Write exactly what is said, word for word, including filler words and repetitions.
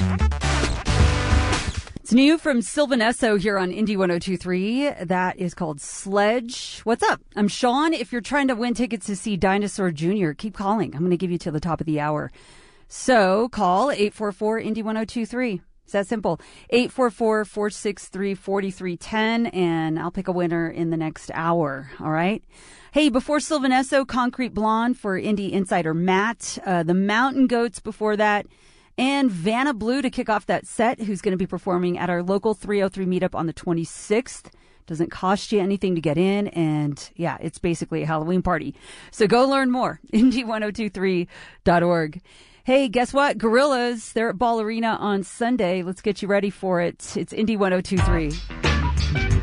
It's new from Sylvan Esso here on Indy one oh two three. That is called Sledge. What's up? I'm Sean. If you're trying to win tickets to see Dinosaur Junior, keep calling. I'm going to give you till the top of the hour. So call eight four four Indy one oh two three. It's that simple. eight four four, four six three, four three one zero, and I'll pick a winner in the next hour. All right? Hey, before Sylvan Esso, Concrete Blonde for Indy Insider Matt. Uh, the Mountain Goats before that. And Vanna Blue to kick off that set, who's going to be performing at our local three oh three meetup on the twenty-sixth. Doesn't cost you anything to get in. And, yeah, it's basically a Halloween party. So go learn more. Indy ten twenty-three dot org. Hey, guess what? Gorillas, they're at Ball Arena on Sunday. Let's get you ready for it. It's Indy ten twenty-three.